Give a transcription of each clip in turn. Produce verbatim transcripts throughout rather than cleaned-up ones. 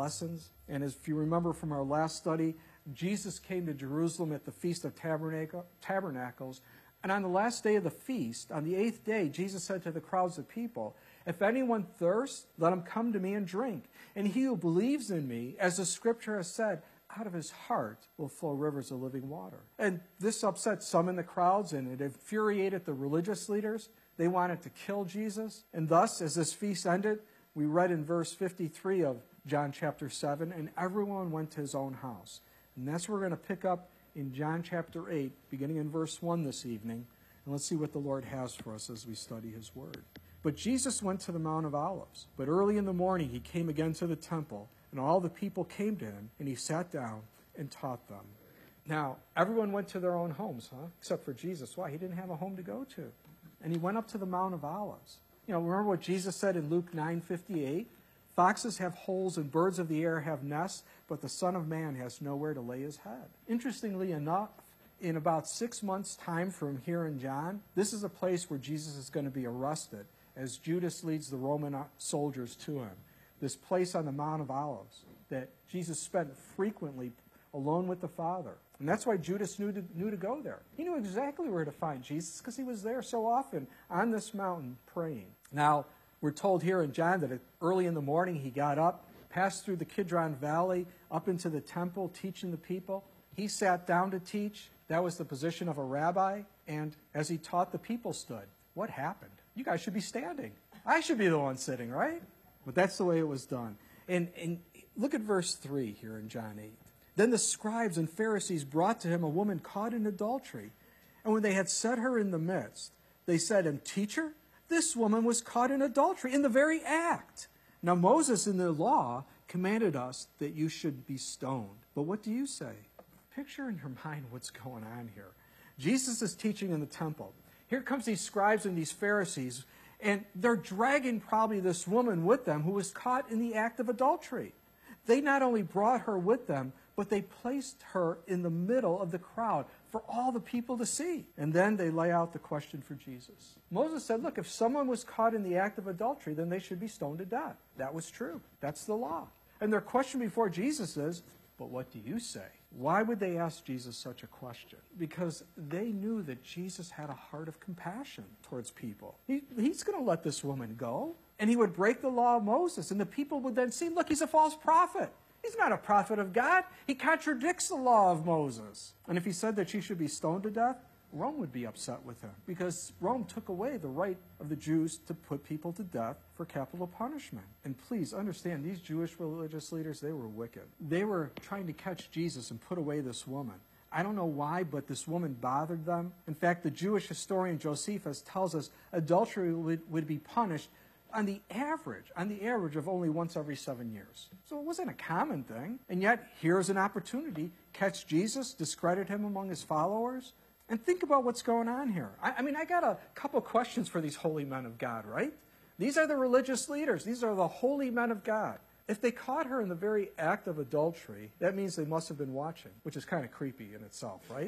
lessons. And as if you remember from our last study, Jesus came to Jerusalem at the Feast of Tabernacle, Tabernacles. And on the last day of the feast, on the eighth day, Jesus said to the crowds of people, "If anyone thirsts, let him come to me and drink. And he who believes in me, as the scripture has said, out of his heart will flow rivers of living water." And this upset some in the crowds, and it infuriated the religious leaders. They wanted to kill Jesus. And thus, as this feast ended, we read in verse fifty-three of John chapter seven, and everyone went to his own house. And that's where we're going to pick up in John chapter eight, beginning in verse one this evening. And let's see what the Lord has for us as we study his word. But Jesus went to the Mount of Olives. But early in the morning he came again to the temple, and all the people came to him, and he sat down and taught them. Now, everyone went to their own homes, huh? Except for Jesus. Why? He didn't have a home to go to. And he went up to the Mount of Olives. You know, remember what Jesus said in Luke nine fifty-eight? Foxes have holes and birds of the air have nests, but the Son of Man has nowhere to lay his head. Interestingly enough, in about six months' time from here in John, this is a place where Jesus is going to be arrested as Judas leads the Roman soldiers to him. This place on the Mount of Olives that Jesus spent frequently alone with the Father. And that's why Judas knew to, knew to go there. He knew exactly where to find Jesus because he was there so often on this mountain praying. Now, we're told here in John that early in the morning he got up, passed through the Kidron Valley, up into the temple, teaching the people. He sat down to teach. That was the position of a rabbi. And as he taught, the people stood. What happened? You guys should be standing. I should be the one sitting, right? But that's the way it was done. And, and look at verse three here in John eight. Then the scribes and Pharisees brought to him a woman caught in adultery. And when they had set her in the midst, they said to him, "Teacher, this woman was caught in adultery in the very act. Now Moses in the law commanded us that you should be stoned. But what do you say?" Picture in your mind what's going on here. Jesus is teaching in the temple. Here comes these scribes and these Pharisees, and they're dragging probably this woman with them who was caught in the act of adultery. They not only brought her with them, but they placed her in the middle of the crowd for all the people to see. And then they lay out the question for Jesus. Moses said, look, if someone was caught in the act of adultery, then they should be stoned to death. That was true. That's the law. And their question before Jesus is, but what do you say? Why would they ask Jesus such a question? Because they knew that Jesus had a heart of compassion towards people. He, he's going to let this woman go, and he would break the law of Moses, and the people would then see, look, he's a false prophet. He's not a prophet of God. He contradicts the law of Moses. And if he said that she should be stoned to death, Rome would be upset with him because Rome took away the right of the Jews to put people to death for capital punishment. And please understand, these Jewish religious leaders, they were wicked. They were trying to catch Jesus and put away this woman. I don't know why, but this woman bothered them. In fact, the Jewish historian Josephus tells us adultery would, would be punished on the average, on the average of only once every seven years. So it wasn't a common thing. And yet, here's an opportunity. Catch Jesus, discredit him among his followers. And think about what's going on here. I, I mean, I got a couple questions for these holy men of God, right? These are the religious leaders. These are the holy men of God. If they caught her in the very act of adultery, that means they must have been watching, which is kind of creepy in itself, right?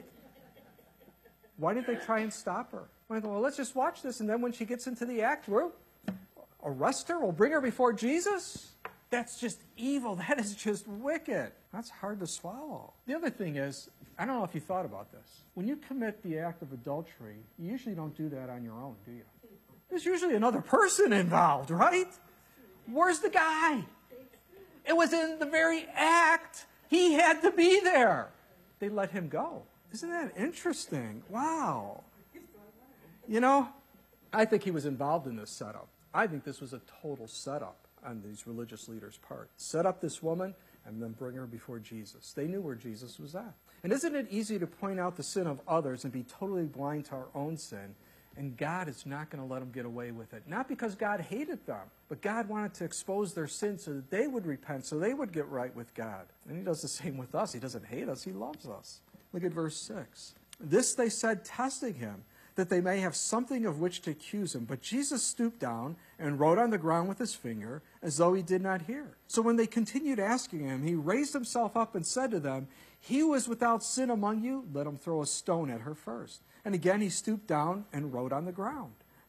Why did they try and stop her? Well, let's just watch this, and then when she gets into the act, we'll arrest her, we'll bring her before Jesus? That's just evil. That is just wicked. That's hard to swallow. The other thing is, I don't know if you thought about this. When you commit the act of adultery, you usually don't do that on your own, do you? There's usually another person involved, right? Where's the guy? It was in the very act. He had to be there. They let him go. Isn't that interesting? Wow. You know, I think he was involved in this setup. I think this was a total setup on these religious leaders' part. Set up this woman and then bring her before Jesus. They knew where Jesus was at. And isn't it easy to point out the sin of others and be totally blind to our own sin? And God is not going to let them get away with it. Not because God hated them, but God wanted to expose their sin so that they would repent, so they would get right with God. And he does the same with us. He doesn't hate us. He loves us. Look at verse six. This they said, testing him, that they may have something of which to accuse him. But Jesus stooped down and wrote on the ground with his finger, as though he did not hear. So when they continued asking him, he raised himself up and said to them, he who is without sin among you, let him throw a stone at her first. And again he stooped down and wrote on the ground.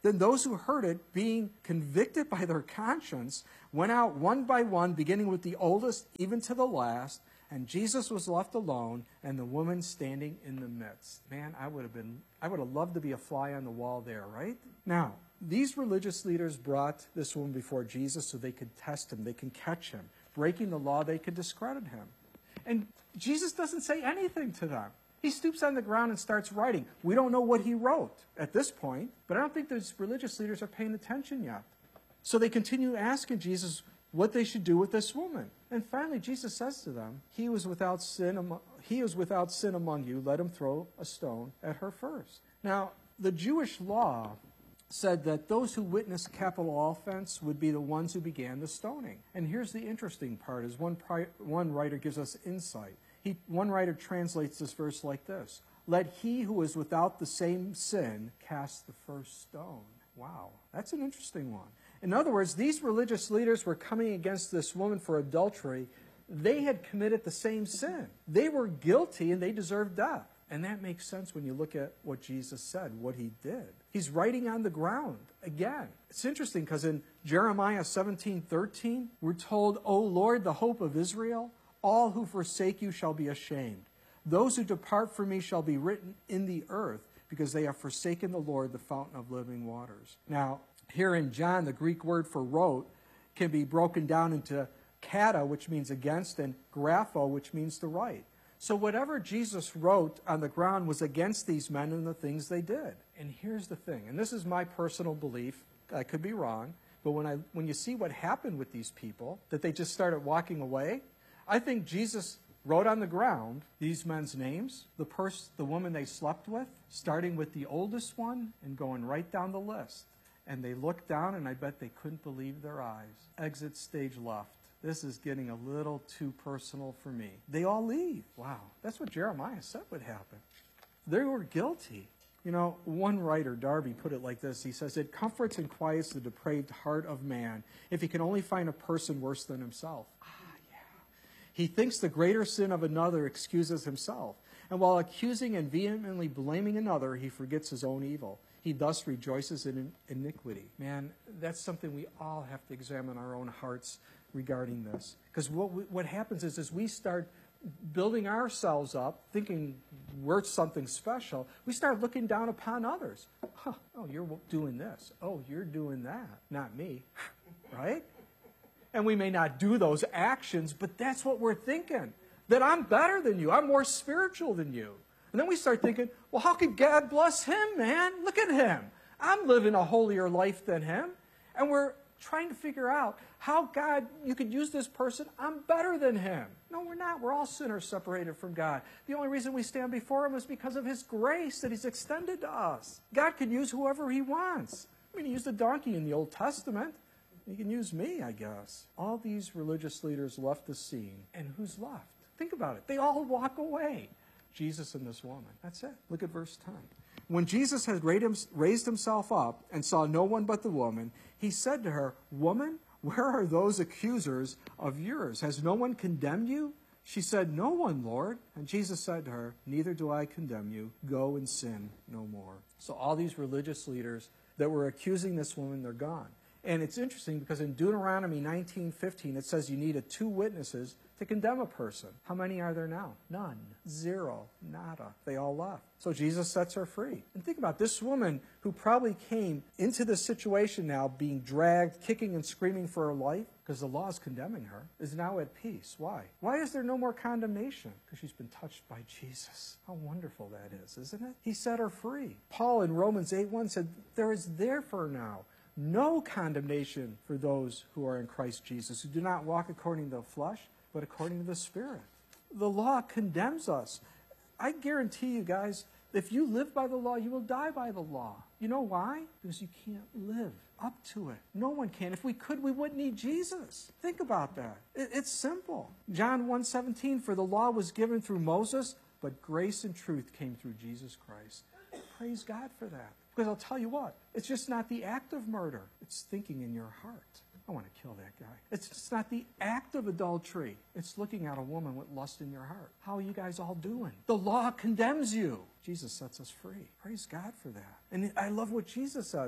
Then those who heard it, being convicted by their conscience, went out one by one, beginning with the oldest, even to the last. And Jesus was left alone, and the woman standing in the midst. Man, I would have been, I would have loved to be a fly on the wall there, right? Now, these religious leaders brought this woman before Jesus so they could test him, they can catch him. Breaking the law, they could discredit him. And Jesus doesn't say anything to them. He stoops on the ground and starts writing. We don't know what he wrote at this point, but I don't think those religious leaders are paying attention yet. So they continue asking Jesus what they should do with this woman. And finally, Jesus says to them, he was without sin among, he is without sin among you. Let him throw a stone at her first. Now, the Jewish law said that those who witnessed capital offense would be the ones who began the stoning. And here's the interesting part, is one, pri- one writer gives us insight. He, one writer translates this verse like this: let he who is without the same sin cast the first stone. Wow, that's an interesting one. In other words, these religious leaders were coming against this woman for adultery. They had committed the same sin. They were guilty and they deserved death. And that makes sense when you look at what Jesus said, what he did. He's writing on the ground again. It's interesting because in Jeremiah seventeen thirteen, we're told, O Lord, the hope of Israel, all who forsake you shall be ashamed. Those who depart from me shall be written in the earth, because they have forsaken the Lord, the fountain of living waters. Now, here in John, the Greek word for wrote can be broken down into kata, which means against, and grapho, which means to write. So whatever Jesus wrote on the ground was against these men and the things they did. And here's the thing, and this is my personal belief, I could be wrong, but when, I, when you see what happened with these people, that they just started walking away, I think Jesus wrote on the ground these men's names, the pers- the woman they slept with, starting with the oldest one and going right down the list. And they looked down, and I bet they couldn't believe their eyes. Exit stage left. This is getting a little too personal for me. They all leave. Wow, that's what Jeremiah said would happen. They were guilty. You know, one writer, Darby, put it like this. He says, it comforts and quiets the depraved heart of man if he can only find a person worse than himself. Ah, yeah. He thinks the greater sin of another excuses himself. And while accusing and vehemently blaming another, he forgets his own evil. He thus rejoices in iniquity. Man, that's something we all have to examine our own hearts regarding this. Because what we, what happens is, is we start building ourselves up, thinking we're something special. We start looking down upon others. Huh, oh, you're doing this. Oh, you're doing that. Not me. Right? And we may not do those actions, but that's what we're thinking. That I'm better than you. I'm more spiritual than you. And then we start thinking, well, how could God bless him, man? Look at him. I'm living a holier life than him. And we're trying to figure out how God, you could use this person. I'm better than him. No, we're not. We're all sinners separated from God. The only reason we stand before him is because of his grace that he's extended to us. God can use whoever he wants. I mean, he used a donkey in the Old Testament. He can use me, I guess. All these religious leaders left the scene. And who's left? Think about it. They all walk away. Jesus and this woman. That's it. Look at verse ten. When Jesus had raised himself up and saw no one but the woman, he said to her, Woman, where are those accusers of yours? Has no one condemned you? She said, No one, Lord. And Jesus said to her, Neither do I condemn you. Go and sin no more. So all these religious leaders that were accusing this woman, they're gone. And it's interesting because in Deuteronomy nineteen fifteen, it says you needed two witnesses to condemn a person. How many are there now? None. Zero. Nada. They all left. So Jesus sets her free. And think about this woman who probably came into this situation now being dragged, kicking and screaming for her life, because the law is condemning her, is now at peace. Why? Why is there no more condemnation? Because she's been touched by Jesus. How wonderful that is, isn't it? He set her free. Paul in Romans eight one said, There is therefore now no condemnation for those who are in Christ Jesus, who do not walk according to the flesh, but according to the Spirit. The law condemns us. I guarantee you guys, if you live by the law, you will die by the law. You know why? Because you can't live up to it. No one can. If we could, we wouldn't need Jesus. Think about that. It, it's simple. John one seventeen, for the law was given through Moses, but grace and truth came through Jesus Christ. Praise God for that. Because I'll tell you what, it's just not the act of murder. It's thinking in your heart. I want to kill that guy. It's just not the act of adultery. It's looking at a woman with lust in your heart. How are you guys all doing? The law condemns you. Jesus sets us free. Praise God for that. And I love what Jesus says.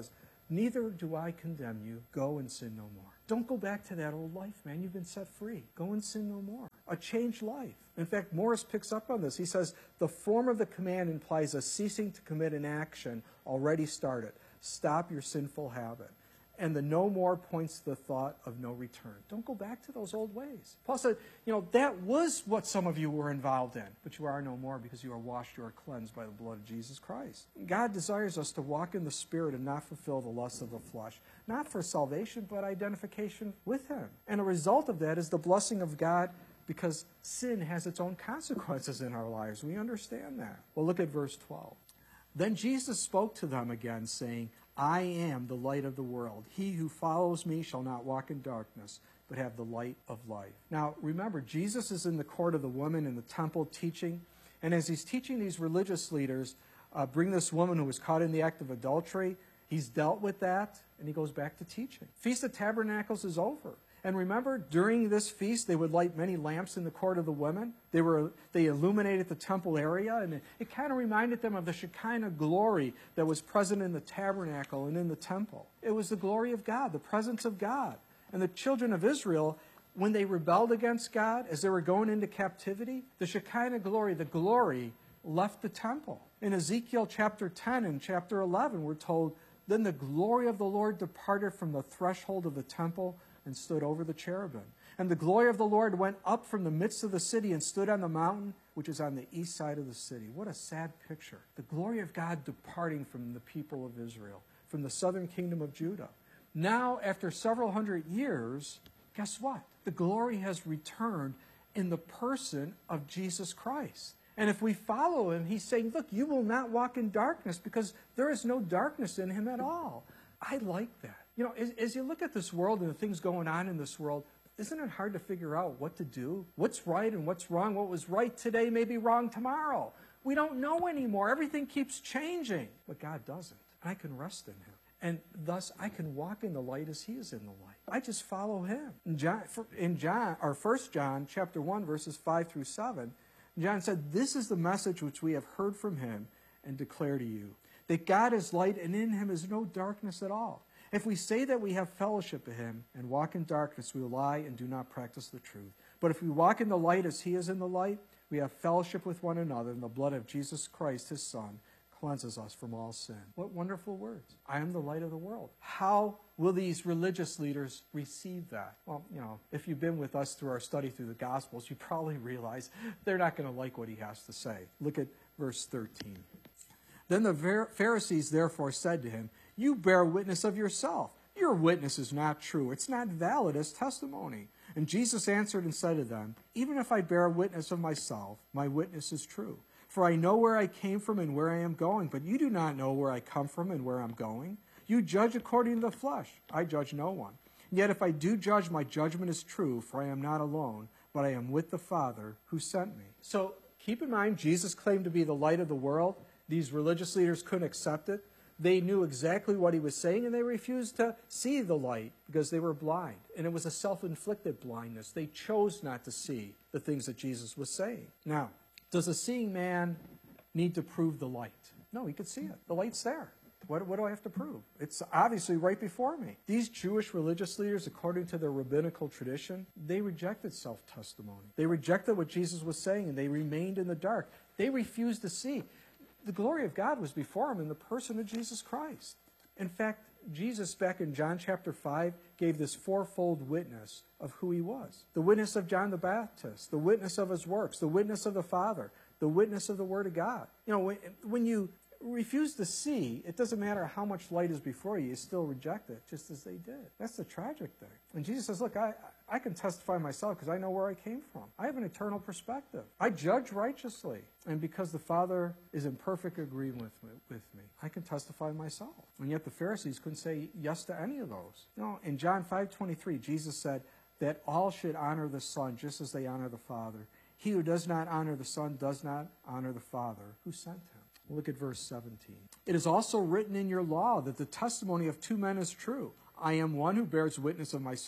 neither do I condemn you. Go and sin no more. Don't go back to that old life, man. You've been set free. Go and sin no more. A changed life. In fact, Morris picks up on this. He says, the form of the command implies a ceasing to commit an action already started. Stop your sinful habit. And the no more points to the thought of no return. Don't go back to those old ways. Paul said, you know, that was what some of you were involved in, but you are no more because you are washed, you are cleansed by the blood of Jesus Christ. God desires us to walk in the Spirit and not fulfill the lusts of the flesh, not for salvation, but identification with Him. And a result of that is the blessing of God, because sin has its own consequences in our lives. We understand that. Well, look at verse twelve. Then Jesus spoke to them again, saying, I am the light of the world. He who follows me shall not walk in darkness, but have the light of life. Now, remember, Jesus is in the court of the women in the temple teaching. And as he's teaching these religious leaders, uh, bring this woman who was caught in the act of adultery, he's dealt with that, and he goes back to teaching. Feast of Tabernacles is over. And remember, during this feast, they would light many lamps in the court of the women. They were they illuminated the temple area, and it, it kind of reminded them of the Shekinah glory that was present in the tabernacle and in the temple. It was the glory of God, the presence of God. And the children of Israel, when they rebelled against God, as they were going into captivity, the Shekinah glory, the glory, left the temple. In Ezekiel chapter ten and chapter eleven, we're told, then the glory of the Lord departed from the threshold of the temple and stood over the cherubim. And the glory of the Lord went up from the midst of the city and stood on the mountain, which is on the east side of the city. What a sad picture. The glory of God departing from the people of Israel, from the southern kingdom of Judah. Now, after several hundred years, guess what? The glory has returned in the person of Jesus Christ. And if we follow him, he's saying, look, you will not walk in darkness because there is no darkness in him at all. I like that. You know, as, as you look at this world and the things going on in this world, isn't it hard to figure out what to do? What's right and what's wrong? What was right today may be wrong tomorrow. We don't know anymore. Everything keeps changing. But God doesn't. I can rest in him. And thus, I can walk in the light as he is in the light. I just follow him. In John, in John or First John chapter one, verses five through seven, John said, this is the message which we have heard from him and declare to you, that God is light and in him is no darkness at all. If we say that we have fellowship with him and walk in darkness, we lie and do not practice the truth. But if we walk in the light as he is in the light, we have fellowship with one another, and the blood of Jesus Christ, his Son, cleanses us from all sin. What wonderful words. I am the light of the world. How will these religious leaders receive that? Well, you know, if you've been with us through our study through the Gospels, you probably realize they're not going to like what he has to say. Look at verse thirteen. Then the Pharisees therefore said to him, you bear witness of yourself. Your witness is not true. It's not valid as testimony. And Jesus answered and said to them, even if I bear witness of myself, my witness is true. For I know where I came from and where I am going, but you do not know where I come from and where I'm going. You judge according to the flesh. I judge no one. Yet if I do judge, my judgment is true, for I am not alone, but I am with the Father who sent me. So keep in mind, Jesus claimed to be the light of the world. These religious leaders couldn't accept it. They knew exactly what he was saying, and they refused to see the light because they were blind. And it was a self-inflicted blindness. They chose not to see the things that Jesus was saying. Now, does a seeing man need to prove the light? No, he could see it. The light's there. What, what do I have to prove? It's obviously right before me. These Jewish religious leaders, according to their rabbinical tradition, they rejected self-testimony. They rejected what Jesus was saying, and they remained in the dark. They refused to see. The glory of God was before them in the person of Jesus Christ. In fact, Jesus, back in John chapter five, gave this fourfold witness of who he was. The witness of John the Baptist, the witness of his works, the witness of the Father, the witness of the Word of God. You know, when, when you refuse to see, it doesn't matter how much light is before you, you still reject it, just as they did. That's the tragic thing. And Jesus says, look, I, I can testify myself because I know where I came from. I have an eternal perspective. I judge righteously. And because the Father is in perfect agreement with me, with me, I can testify myself. And yet the Pharisees couldn't say yes to any of those. You know, in John five twenty-three, Jesus said that all should honor the Son just as they honor the Father. He who does not honor the Son does not honor the Father who sent him. Look at verse seventeen. It is also written in your law that the testimony of two men is true. I am one who bears witness of myself,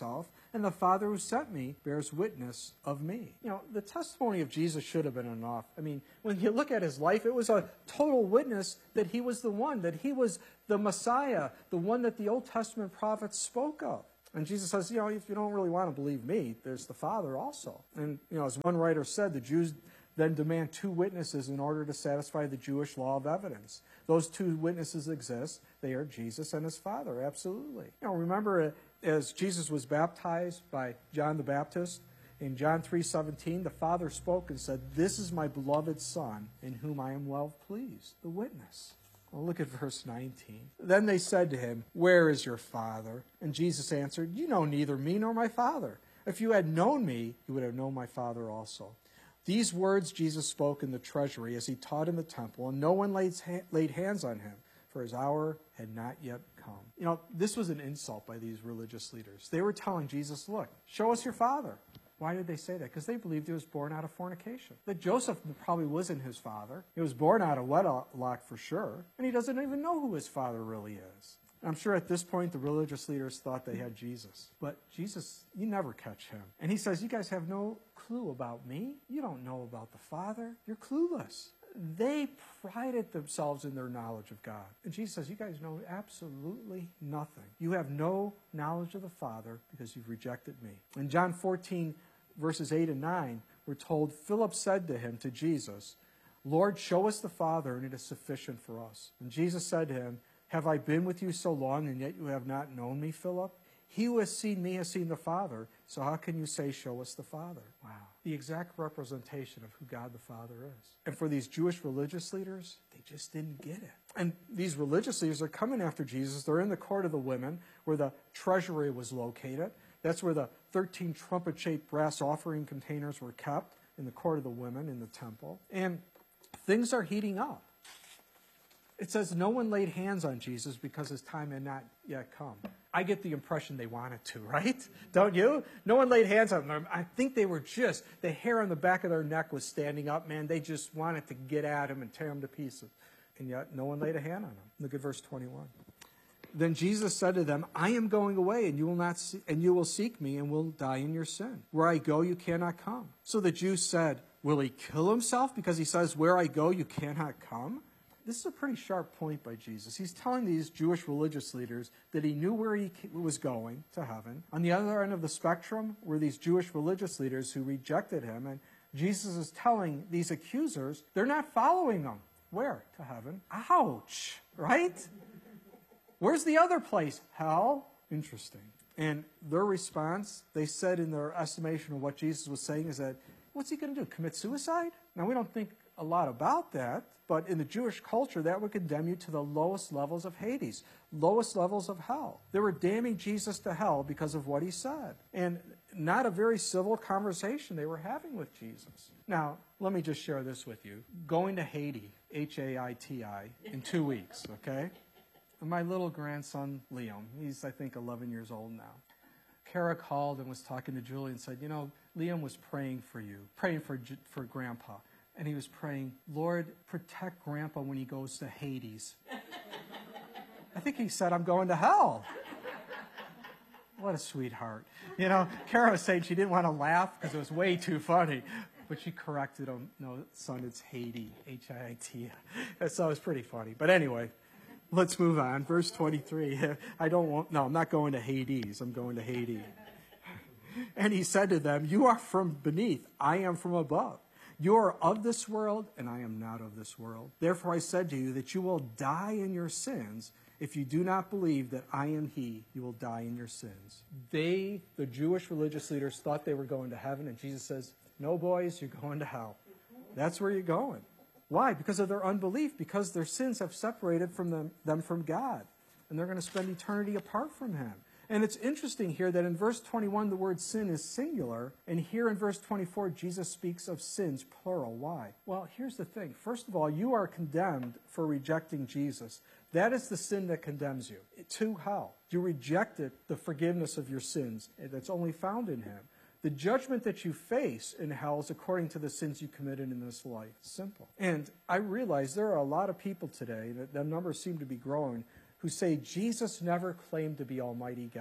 and the Father who sent me bears witness of me. You know, the testimony of Jesus should have been enough. I mean, when you look at his life, it was a total witness that he was the one, that he was the Messiah, the one that the Old Testament prophets spoke of. And Jesus says, you know, if you don't really want to believe me, there's the Father also. And, you know, as one writer said, the Jews then demand two witnesses in order to satisfy the Jewish law of evidence. Those two witnesses exist. They are Jesus and his Father, absolutely. You know, remember, as Jesus was baptized by John the Baptist, in John three seventeen, the Father spoke and said, "This is my beloved Son, in whom I am well pleased," the witness. Well, look at verse nineteen. Then they said to him, "Where is your Father?" And Jesus answered, "You know neither me nor my Father. If you had known me, you would have known my Father also." These words Jesus spoke in the treasury as he taught in the temple, and no one laid, laid hands on him, for his hour had not yet come. You know, this was an insult by these religious leaders. They were telling Jesus, look, show us your Father. Why did they say that? Because they believed he was born out of fornication. That Joseph probably wasn't his father. He was born out of wedlock for sure, and he doesn't even know who his father really is. I'm sure at this point the religious leaders thought they had Jesus. But Jesus, you never catch him. And he says, you guys have no clue about me. You don't know about the Father. You're clueless. They prided themselves in their knowledge of God. And Jesus says, you guys know absolutely nothing. You have no knowledge of the Father because you've rejected me. In John fourteen, verses eight and nine, we're told, Philip said to him, to Jesus, "Lord, show us the Father, and it is sufficient for us." And Jesus said to him, "Have I been with you so long, and yet you have not known me, Philip? He who has seen me has seen the Father, so how can you say, show us the Father?" Wow. The exact representation of who God the Father is. And for these Jewish religious leaders, they just didn't get it. And these religious leaders are coming after Jesus. They're in the court of the women, where the treasury was located. That's where the thirteen trumpet-shaped brass offering containers were kept, in the court of the women in the temple. And things are heating up. It says no one laid hands on Jesus because his time had not yet come. I get the impression they wanted to, right? Don't you? No one laid hands on them. I think they were just, the hair on the back of their neck was standing up, man. They just wanted to get at him and tear him to pieces. And yet no one laid a hand on him. Look at verse twenty-one. Then Jesus said to them, "I am going away, and you will not see, and you will seek me, and will die in your sin. Where I go, you cannot come." So the Jews said, "Will he kill himself because he says, 'Where I go, you cannot come'?" This is a pretty sharp point by Jesus. He's telling these Jewish religious leaders that he knew where he was going, to heaven. On the other end of the spectrum were these Jewish religious leaders who rejected him. And Jesus is telling these accusers they're not following him. Where? To heaven. Ouch, right? Where's the other place? Hell. Interesting. And their response, they said in their estimation of what Jesus was saying, is that, what's he going to do, commit suicide? Now, we don't think a lot about that, but in the Jewish culture, that would condemn you to the lowest levels of Hades, lowest levels of hell. They were damning Jesus to hell because of what he said. And not a very civil conversation they were having with Jesus. Now, let me just share this with you. Going to Haiti, H A I T I, in two weeks, okay? And my little grandson, Liam, he's, I think, eleven years old now. Kara called and was talking to Julie and said, you know, Liam was praying for you, praying for, for Grandpa. And he was praying, "Lord, protect Grandpa when he goes to Hades." I think he said, "I'm going to hell." What a sweetheart. You know, Kara was saying she didn't want to laugh because it was way too funny. But she corrected him, "No, son, it's Haiti, H I I T." So it was pretty funny. But anyway, let's move on. Verse twenty-three. I don't want, no, I'm not going to Hades. I'm going to Haiti. And he said to them, "You are from beneath. I am from above. You are of this world, and I am not of this world. Therefore I said to you that you will die in your sins. If you do not believe that I am he, you will die in your sins." They, the Jewish religious leaders, thought they were going to heaven, and Jesus says, "No, boys, you're going to hell. That's where you're going." Why? Because of their unbelief, because their sins have separated from them, them from God, and they're going to spend eternity apart from him. And it's interesting here that in verse twenty-one, the word sin is singular. And here in verse twenty-four, Jesus speaks of sins, plural. Why? Well, here's the thing. First of all, you are condemned for rejecting Jesus. That is the sin that condemns you to hell. You rejected the forgiveness of your sins that's only found in him. The judgment that you face in hell is according to the sins you committed in this life. Simple. And I realize there are a lot of people today, that the numbers seem to be growing, who say Jesus never claimed to be Almighty God.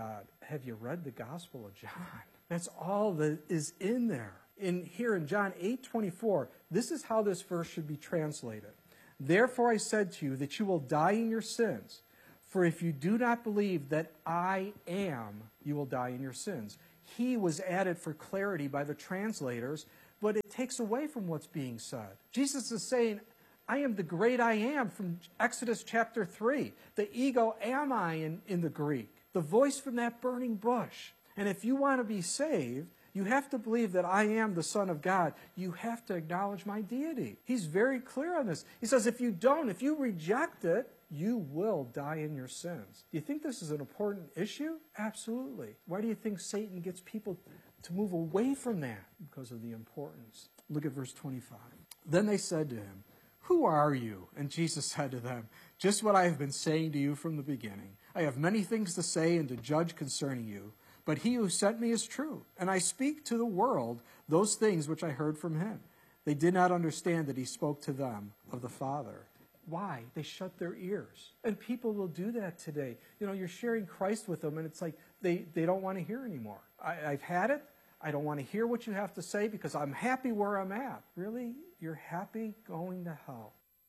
have you read the Gospel of John? That's all that is in there. In here in John eight twenty-four, this is how this verse should be translated. Therefore I said to you that you will die in your sins. For if you do not believe that I am, you will die in your sins. He was added for clarity by the translators, but it takes away from what's being said. Jesus is saying, I am the great I am from Exodus chapter three. The ego ami in, in the Greek. The voice from that burning bush. And if you want to be saved, you have to believe that I am the Son of God. You have to acknowledge my deity. He's very clear on this. He says, if you don't, if you reject it, you will die in your sins. Do you think this is an important issue? Absolutely. Why do you think Satan gets people to move away from that? Because of the importance. Look at verse twenty-five. Then they said to him, who are you? And Jesus said to them, just what I have been saying to you from the beginning. I have many things to say and to judge concerning you. But he who sent me is true, and I speak to the world those things which I heard from him. They did not understand that he spoke to them of the Father. Why? They shut their ears. And people will do that today. You know, you're sharing Christ with them, and it's like they, they don't want to hear anymore. I, I've had it. I don't want to hear what you have to say because I'm happy where I'm at. Really? You're happy going to hell.